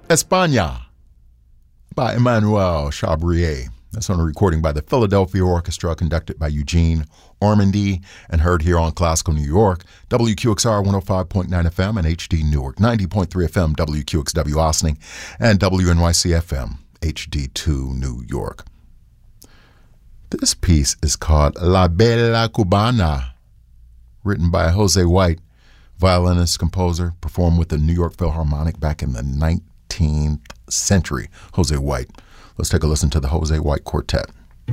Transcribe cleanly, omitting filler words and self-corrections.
España by Emmanuel Chabrier. That's on a recording by the Philadelphia Orchestra, conducted by Eugene Ormandy, and heard here on Classical New York, WQXR 105.9 FM and HD Newark, 90.3 FM, WQXW Ossining, and WNYC FM, HD2 New York. This piece is called La Bella Cubana, written by Jose White, violinist, composer, performed with the New York Philharmonic back in the 19th century. Jose White. Let's take a listen to the Jose White Quartet.